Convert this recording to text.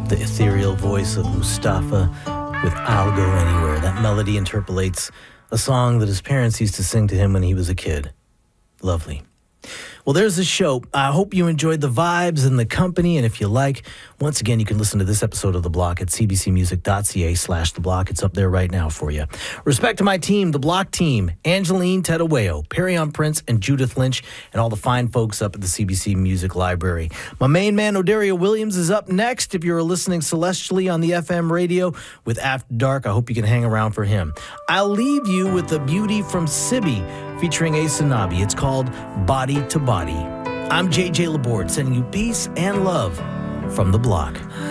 The ethereal voice of Mustafa with I'll Go Anywhere. That melody interpolates a song that his parents used to sing to him when he was a kid. Lovely. Well, there's the show. I hope you enjoyed the vibes and the company. And if you like, once again, you can listen to this episode of The Block at cbcmusic.ca/The Block. It's up there right now for you. Respect to my team, The Block team, Angeline Tedaweo, Perryon Prince, and Judith Lynch, and all the fine folks up at the CBC Music Library. My main man, Odario Williams, is up next. If you're listening celestially on the FM radio with After Dark, I hope you can hang around for him. I'll leave you with a beauty from Sibi featuring Ace Sanabi. It's called Body to Body. I'm JJ Laborde, sending you peace and love from The Block.